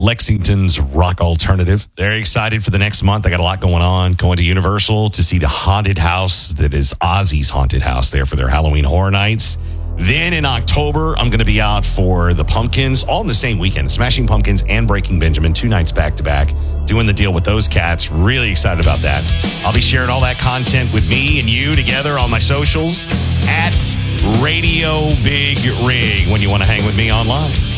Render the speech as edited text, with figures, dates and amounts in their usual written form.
Lexington's rock alternative. Very excited for the next month. I got a lot going on. Going to Universal to see the haunted house that is Ozzy's haunted house there for their Halloween Horror Nights. Then in October, I'm going to be out for the Pumpkins, all in the same weekend. Smashing Pumpkins and Breaking Benjamin, 2 nights back to back, doing the deal with those cats. Really excited about that. I'll be sharing all that content with me and you together on my socials at Radio Big Rig when you want to hang with me online.